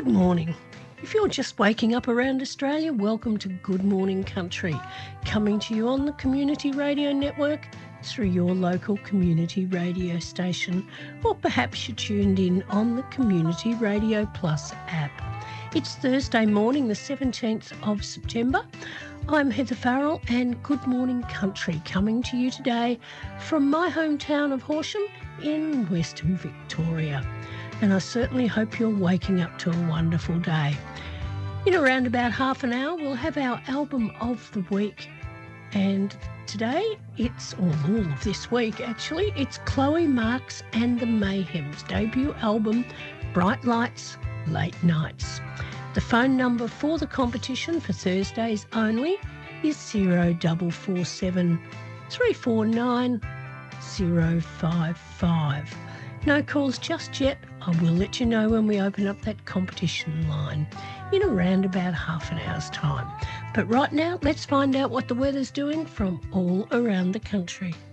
Good morning. If you're just waking up around Australia, welcome to Good Morning Country, coming to you on the Community Radio Network through your local community radio station, or perhaps you're tuned in on the Community Radio Plus app. It's Thursday morning, the 17th of September. I'm Heather Farrell and Good Morning Country coming to you today from my hometown of Horsham in Western Victoria. And I certainly hope you're waking up to a wonderful day. In around about half an hour, we'll have our album of the week. And today, all of this week actually, it's Chloe Marks and the Mayhems' debut album, Bright Lights, Late Nights. The phone number for the competition for Thursdays only is 0447 349 055. No calls just yet. I will let you know when we open up that competition line in around about half an hour's time. But right now, let's find out what the weather's doing from all around the country.